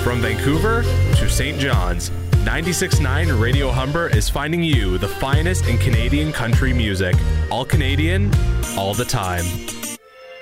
From Vancouver to St. John's, 96.9 Radio Humber is finding you the finest in Canadian country music. All Canadian, all the time.